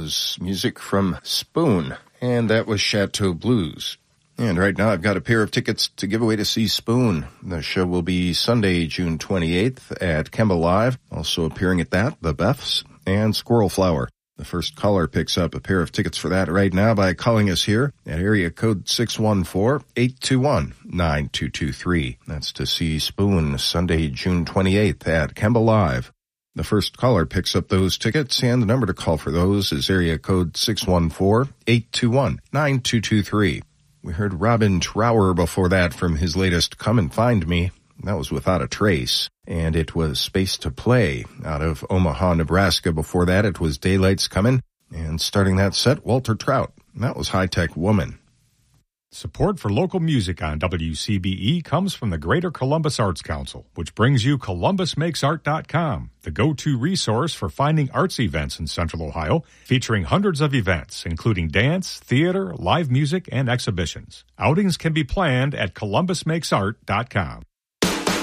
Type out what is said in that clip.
was music from Spoon, and that was Chateau Blues. And right now I've got a pair of tickets to give away to see Spoon. The show will be Sunday, June 28th at Kemba Live. Also appearing at that, The Beths and Squirrel Flower. The first caller picks up a pair of tickets for that right now by calling us here at area code 614-821-9223. That's to see Spoon Sunday, June 28th at Kemba Live. The first caller picks up those tickets, and the number to call for those is area code 614-821-9223. We heard Robin Trower before that from his latest Come and Find Me. That was Without a Trace. And it was Space to Play out of Omaha, Nebraska. Before that, it was Daylight's Comin'. And starting that set, Walter Trout. That was High Tech Woman. Support for local music on WCBE comes from the Greater Columbus Arts Council, which brings you ColumbusMakesArt.com, the go-to resource for finding arts events in Central Ohio, featuring hundreds of events, including dance, theater, live music, and exhibitions. Outings can be planned at ColumbusMakesArt.com.